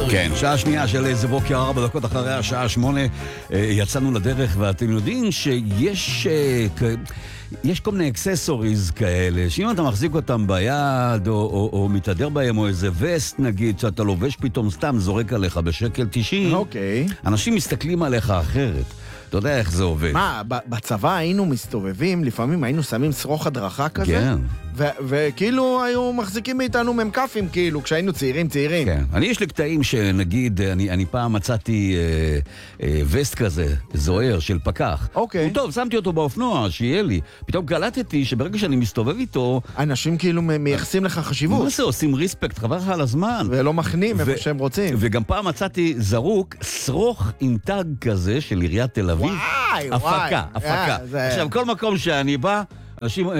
כן, שעה שנייה של איזה בוקר, 4 דקות אחרי השעה 8, יצאנו לדרך, ואתם יודעים שיש יש כל מיני אקססוריז כאלה, שאם אתה מחזיק אותם ביד, או מתהדר בהם, או איזה וסט נגיד, שאתה לובש פתאום סתם זורק עליך בשקל 90, אוקיי. אנשים מסתכלים עליך אחרת. אתה יודע איך זה עובד. מה, בצבא היינו מסתובבים, לפעמים היינו שמים שרוך הדרכה כזה? כן. וכאילו היו מחזיקים מאיתנו ממקפים, כאילו, כשהיינו צעירים. כן. יש לי קטעים שנגיד, אני פעם מצאתי וסט כזה, זוהר של פקח. אוקיי. טוב, שמתי אותו באופנוע, שיהיה לי. פתאום קלטתי שברגע שאני מסתובב איתו... אנשים כאילו מייחסים לך חשיבות. מה זה? עושים ריספקט, חבל לך על הזמן. ולא מכנים איפה שהם רוצים. וגם פעם מצאתי זרוק, שרוך עם טאג כזה של עיריית תל אביב. וואי. הפקה. עכשיו, כל מקום שאני בא... אנשים...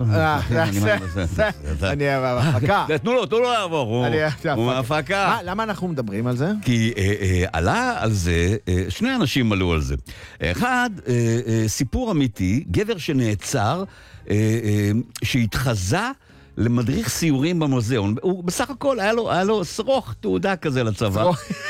אני הפקה. תנו לו לעבור, הוא מהפקה. למה אנחנו מדברים על זה? כי עלה על זה, שני אנשים עלו על זה. אחד, סיפור אמיתי, גבר שנעצר, שהתחזה למדריך סיורים במוזיאון. הוא בסך הכל היה לו שרוך תעודה כזה לצבא.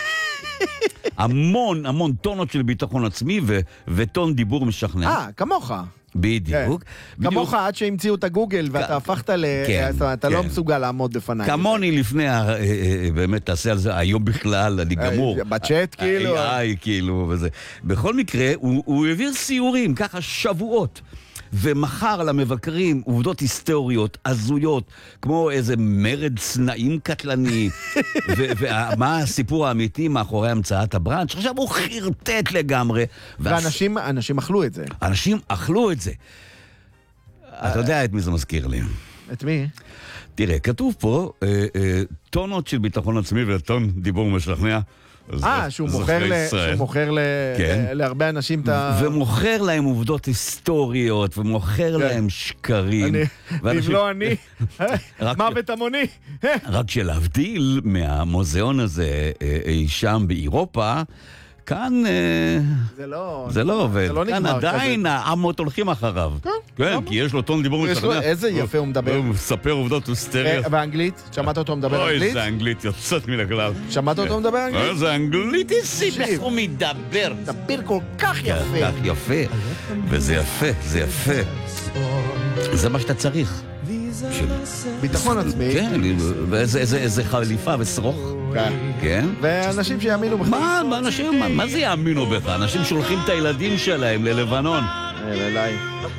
המון טונות של ביטחון עצמי וטון דיבור משכנע. כמוך. בדיוק. כמוך עד שהמציאו את הגוגל ואתה הפכת אתה לא מסוגל לעמוד בפניי. כמוני לפני, באמת תעשה על זה, היום בכלל, אני גמור. בצ'אט כאילו. כאילו, וזה. בכל מקרה, הוא העביר סיורים, ככה שבועות. ומחר למבקרים עובדות היסטוריות, הזויות, כמו איזה מרד סנאים קטלני, ומה הסיפור האמיתי מאחורי המצאת הברנץ'. עכשיו הוא חרטט לגמרי. ואנשים אכלו את זה. אנשים אכלו את זה. אתה יודע את מי זה מזכיר לי? את מי? תראה, כתוב פה, טונות של ביטחון עצמי וטון דיבור משכנע. שהוא מוכר להרבה אנשים את ה... ומוכר להם עובדות היסטוריות, ומוכר להם שקרים. אם לא אני, מוות המוני. רק שלהבדיל מהמוזיאון הזה אי שם באירופה, כאן זה לא עובד. כאן עדיין העמות הולכים אחריו. כן, כי יש לו טון דיבור משכנע. איזה יפה הוא מדבר. הוא מספר עובדות היסטריות. באנגלית? שמעת אותו מדבר אנגלית? אוי, זה אנגלית יוצאת מן הכלל. שמעת אותו מדבר אנגלית? זה אנגלית איסית, איך הוא מדבר. מדבר כל כך יפה. כל כך יפה. וזה יפה, זה יפה. זה מה שאתה צריך. ביטחון עצמי. כן, ואיזה חליפה ושרוך. כן. ואנשים שיאמינו בך. מה זה יאמינו בך? אנשים שולחים את הילדים שלהם ללבנון. אליי.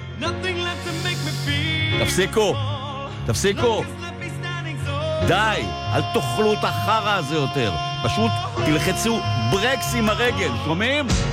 תפסיקו. די, אל תאכלו את החרא הזה יותר. פשוט תלחצו ברקס עם הרגל, שומעים?